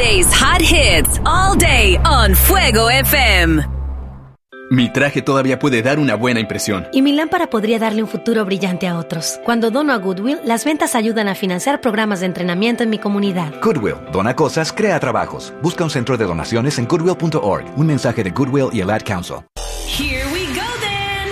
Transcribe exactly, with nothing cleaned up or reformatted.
Today's hot hits all day on Fuego F M. Mi traje todavía puede dar una buena impresión. Y mi lámpara podría darle un futuro brillante a otros. Cuando dono a Goodwill, las ventas ayudan a financiar programas de entrenamiento en mi comunidad. Goodwill. Dona cosas, crea trabajos. Busca un centro de donaciones en goodwill punto org. Un mensaje de Goodwill y el Ad Council.